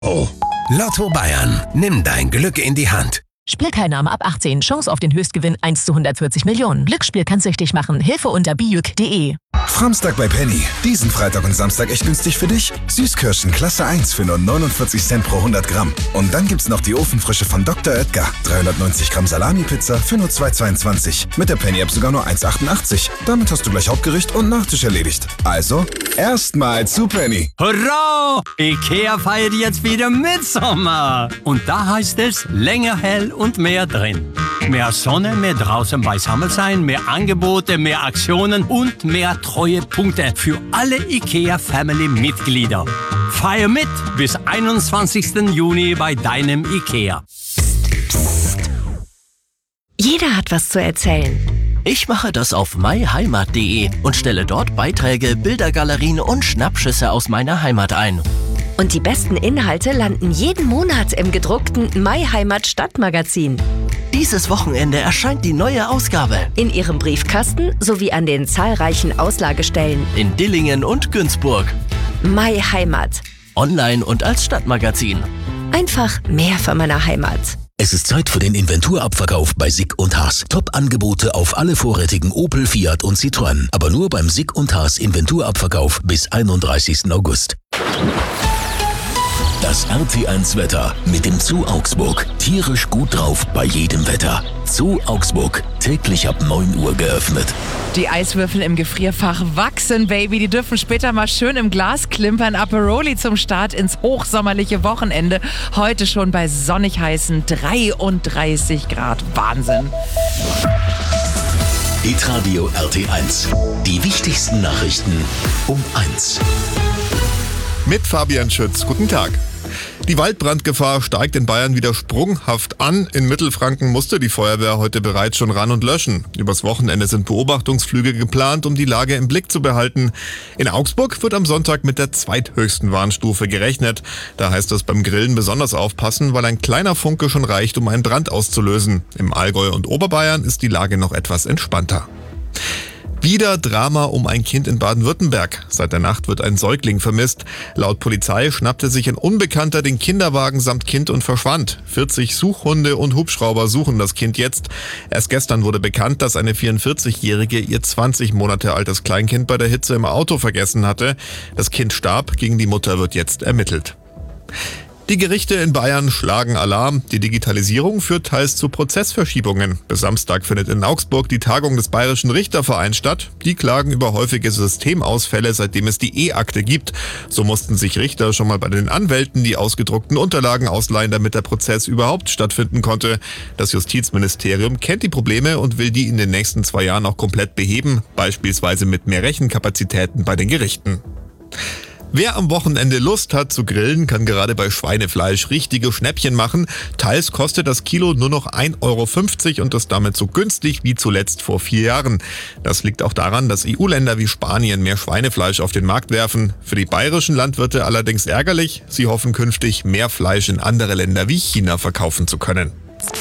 Oh, Lotto Bayern. Nimm dein Glück in die Hand. Spielteilnahme ab 18. Chance auf den Höchstgewinn 1 zu 140 Millionen. Glücksspiel kann süchtig machen. Hilfe unter bijuk.de. Framstag bei Penny. Diesen Freitag und Samstag echt günstig für dich. Süßkirschen Klasse 1 für nur 49 Cent pro 100 Gramm. Und dann gibt's noch die Ofenfrische von Dr. Oetker. 390 Gramm Salami-Pizza für nur 2,22. Mit der Penny-App sogar nur 1,88. Damit hast du gleich Hauptgericht und Nachtisch erledigt. Also, erstmal zu Penny. Hurra! Ikea feiert jetzt wieder Mitsommer. Und da heißt es länger hell und mehr drin. Mehr Sonne, mehr draußen beisammen sein, mehr Angebote, mehr Aktionen und mehr Treuepunkte für alle IKEA-Family-Mitglieder. Feier mit bis 21. Juni bei deinem IKEA. Jeder hat was zu erzählen. Ich mache das auf myheimat.de und stelle dort Beiträge, Bildergalerien und Schnappschüsse aus meiner Heimat ein. Und die besten Inhalte landen jeden Monat im gedruckten MyHeimat Stadtmagazin. Dieses Wochenende erscheint die neue Ausgabe. In Ihrem Briefkasten sowie an den zahlreichen Auslagestellen. In Dillingen und Günzburg. MyHeimat. Online und als Stadtmagazin. Einfach mehr von meiner Heimat. Es ist Zeit für den Inventurabverkauf bei Sick & Haas. Top-Angebote auf alle vorrätigen Opel, Fiat und Citroën. Aber nur beim Sick & Haas Inventurabverkauf bis 31. August. Das RT1-Wetter mit dem Zoo Augsburg. Tierisch gut drauf bei jedem Wetter. Zoo Augsburg. Täglich ab 9 Uhr geöffnet. Die Eiswürfel im Gefrierfach wachsen, Baby. Die dürfen später mal schön im Glas klimpern. Aperoli zum Start ins hochsommerliche Wochenende. Heute schon bei sonnig heißen 33 Grad. Wahnsinn. Hitradio RT1. Die wichtigsten Nachrichten um 1. Mit Fabian Schütz. Guten Tag. Die Waldbrandgefahr steigt in Bayern wieder sprunghaft an. In Mittelfranken musste die Feuerwehr heute bereits schon ran und löschen. Übers Wochenende sind Beobachtungsflüge geplant, um die Lage im Blick zu behalten. In Augsburg wird am Sonntag mit der zweithöchsten Warnstufe gerechnet. Da heißt es beim Grillen besonders aufpassen, weil ein kleiner Funke schon reicht, um einen Brand auszulösen. Im Allgäu und Oberbayern ist die Lage noch etwas entspannter. Wieder Drama um ein Kind in Baden-Württemberg. Seit der Nacht wird ein Säugling vermisst. Laut Polizei schnappte sich ein Unbekannter den Kinderwagen samt Kind und verschwand. 40 Suchhunde und Hubschrauber suchen das Kind jetzt. Erst gestern wurde bekannt, dass eine 44-Jährige ihr 20 Monate altes Kleinkind bei der Hitze im Auto vergessen hatte. Das Kind starb, gegen die Mutter wird jetzt ermittelt. Die Gerichte in Bayern schlagen Alarm. Die Digitalisierung führt teils zu Prozessverschiebungen. Bis Samstag findet in Augsburg die Tagung des Bayerischen Richtervereins statt. Die klagen über häufige Systemausfälle, seitdem es die E-Akte gibt. So mussten sich Richter schon mal bei den Anwälten die ausgedruckten Unterlagen ausleihen, damit der Prozess überhaupt stattfinden konnte. Das Justizministerium kennt die Probleme und will die in den nächsten 2 Jahren auch komplett beheben, beispielsweise mit mehr Rechenkapazitäten bei den Gerichten. Wer am Wochenende Lust hat zu grillen, kann gerade bei Schweinefleisch richtige Schnäppchen machen. Teils kostet das Kilo nur noch 1,50 € und ist damit so günstig wie zuletzt vor 4 Jahren. Das liegt auch daran, dass EU-Länder wie Spanien mehr Schweinefleisch auf den Markt werfen. Für die bayerischen Landwirte allerdings ärgerlich. Sie hoffen künftig, mehr Fleisch in andere Länder wie China verkaufen zu können.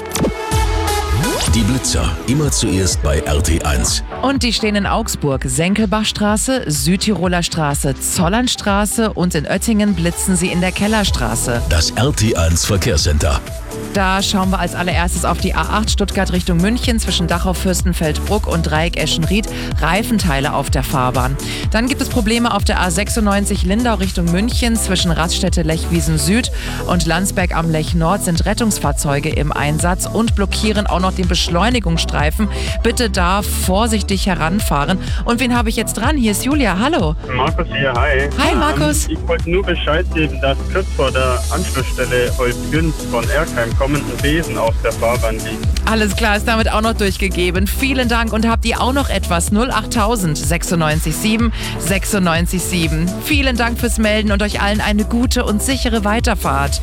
Die Blitzer, immer zuerst bei RT1. Und die stehen in Augsburg, Senkelbachstraße, Südtiroler Straße, Zollernstraße und in Oettingen blitzen sie in der Kellerstraße. Das RT1 Verkehrscenter. Da schauen wir als allererstes auf die A8 Stuttgart Richtung München zwischen Dachau, Fürstenfeldbruck und Dreieck Eschenried. Reifenteile auf der Fahrbahn. Dann gibt es Probleme auf der A96 Lindau Richtung München zwischen Raststätte Lechwiesen Süd und Landsberg am Lech Nord sind Rettungsfahrzeuge im Einsatz und blockieren auch noch den Beschleunigungsstreifen. Bitte da vorsichtig heranfahren. Und wen habe ich jetzt dran? Hier ist Julia. Hallo. Markus hier, hi. Hi Markus. Ich wollte nur Bescheid geben, dass kurz vor der Anschlussstelle Holzgünz von Erkheim kommenden Besen auf der Fahrbahn liegt. Alles klar, ist damit auch noch durchgegeben. Vielen Dank und habt ihr auch noch etwas? 08000 96 7 96 7. Vielen Dank fürs Melden und euch allen eine gute und sichere Weiterfahrt.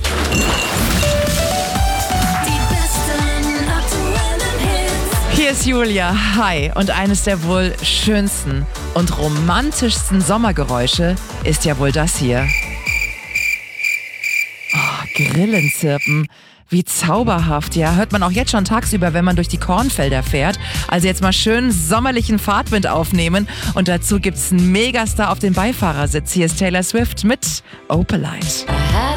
Hier ist Julia, hi. Und eines der wohl schönsten und romantischsten Sommergeräusche ist ja wohl das hier. Oh, Grillenzirpen. Wie zauberhaft, ja. Hört man auch jetzt schon tagsüber, wenn man durch die Kornfelder fährt. Also jetzt mal schön sommerlichen Fahrtwind aufnehmen. Und dazu gibt's einen Megastar auf dem Beifahrersitz. Hier ist Taylor Swift mit Opalite.